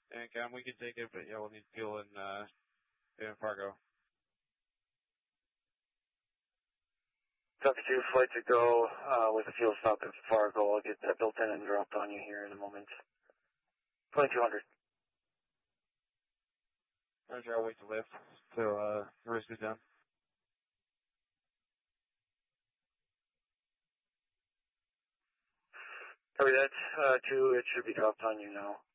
And Cam, we can take it, but yeah, we'll need fuel in Fargo. Copy 2, flight to go with a fuel stop in Fargo. I'll get that built in and dropped on you here in a moment. 2200. Roger, I'll wait to lift till the risk is down. Copy that, 2, it should be dropped on you now.